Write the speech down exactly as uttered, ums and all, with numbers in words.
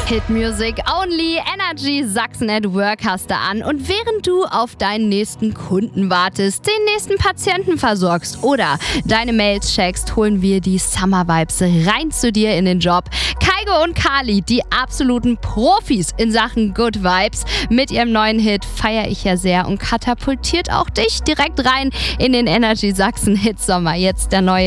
Hit Music Only, Energy Sachsen at Work hast du an. Und während du auf deinen nächsten Kunden wartest, den nächsten Patienten versorgst oder deine Mails checkst, holen wir die Summer Vibes rein zu dir in den Job. Kygo und Kali, die absoluten Profis in Sachen Good Vibes, mit ihrem neuen Hit feiere ich ja sehr und katapultiert auch dich direkt rein in den Energy Sachsen Hit Sommer. Jetzt der neue